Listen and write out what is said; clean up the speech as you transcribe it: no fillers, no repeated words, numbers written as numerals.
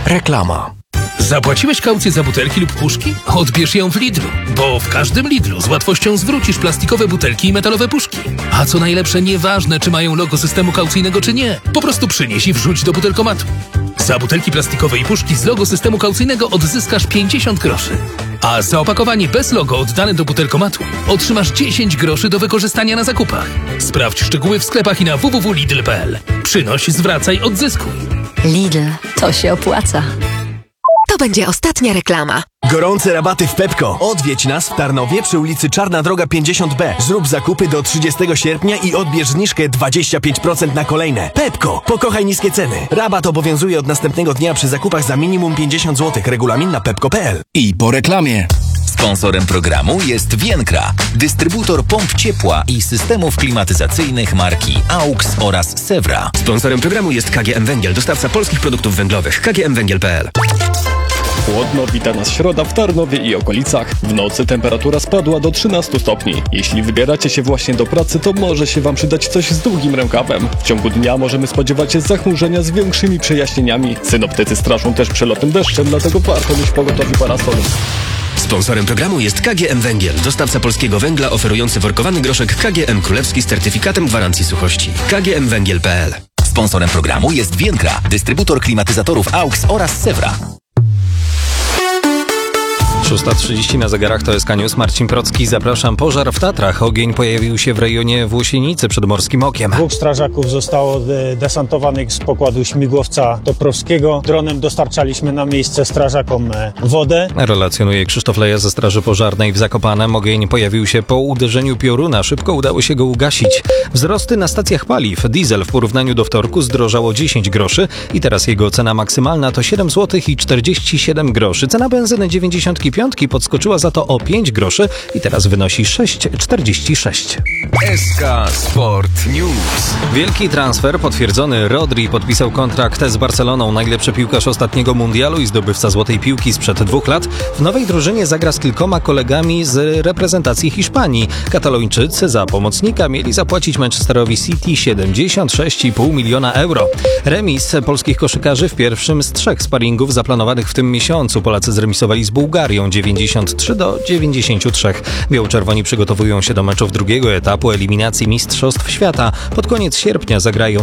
Reklama. Zapłaciłeś kaucję za butelki lub puszki? Odbierz ją w Lidlu, bo w każdym Lidlu z łatwością zwrócisz plastikowe butelki i metalowe puszki. A co najlepsze, nieważne czy mają logo systemu kaucyjnego czy nie, po prostu przynieś i wrzuć do butelkomatu. Za butelki plastikowe i puszki z logo systemu kaucyjnego odzyskasz 50 groszy. A za opakowanie bez logo oddane do butelkomatu otrzymasz 10 groszy do wykorzystania na zakupach. Sprawdź szczegóły w sklepach i na www.lidl.pl. Przynoś, zwracaj, odzyskuj. Lidl, to się opłaca. To będzie ostatnia reklama. Gorące rabaty w Pepco. Odwiedź nas w Tarnowie przy ulicy Czarna Droga 50B. Zrób zakupy do 30 sierpnia i odbierz zniżkę 25% na kolejne. Pepco. Pokochaj niskie ceny. Rabat obowiązuje od następnego dnia przy zakupach za minimum 50 zł. Regulamin na pepco.pl. I po reklamie. Sponsorem programu jest Vienkra, dystrybutor pomp ciepła i systemów klimatyzacyjnych marki AUX oraz Sewra. Sponsorem programu jest KGM Węgiel, dostawca polskich produktów węglowych. kgmwęgiel.pl. Chłodno wita nas środa w Tarnowie i okolicach. W nocy temperatura spadła do 13 stopni. Jeśli wybieracie się właśnie do pracy, to może się Wam przydać coś z długim rękawem. W ciągu dnia możemy spodziewać się zachmurzenia z większymi przejaśnieniami. Synoptycy straszą też przelotnym deszczem, dlatego warto mieć pogotowi parasol. Sponsorem programu jest KGM Węgiel, dostawca polskiego węgla oferujący workowany groszek KGM Królewski z certyfikatem gwarancji suchości. kgmwęgiel.pl. Sponsorem programu jest Vienkra, dystrybutor klimatyzatorów AUX oraz Sewra. 6:30 na zegarach, to jest News. Marcin Procki, zapraszam. Pożar w Tatrach. Ogień pojawił się w rejonie Włosienicy przed Morskim Okiem. 2 strażaków zostało desantowanych z pokładu śmigłowca Toprowskiego. Dronem dostarczaliśmy na miejsce strażakom wodę. Relacjonuje Krzysztof Leja ze Straży Pożarnej w Zakopanem. Ogień pojawił się po uderzeniu pioruna. Szybko udało się go ugasić. Wzrosty na stacjach paliw. Diesel w porównaniu do wtorku zdrożało 10 groszy i teraz jego cena maksymalna to 7 zł i 47 groszy. Cena benzyny 95 podskoczyła za to o 5 groszy i teraz wynosi 6,46. SK Sport News. Wielki transfer potwierdzony. Rodri podpisał kontrakt z Barceloną. Najlepszy piłkarz ostatniego mundialu i zdobywca złotej piłki sprzed 2 lat. W nowej drużynie zagra z kilkoma kolegami z reprezentacji Hiszpanii. Katalończycy za pomocnika mieli zapłacić Manchesterowi City 76,5 miliona euro. Remis polskich koszykarzy w pierwszym z 3 sparingów zaplanowanych w tym miesiącu. Polacy zremisowali z Bułgarią 93-93. Biało-czerwoni przygotowują się do meczów drugiego etapu eliminacji Mistrzostw Świata. Pod koniec sierpnia zagrają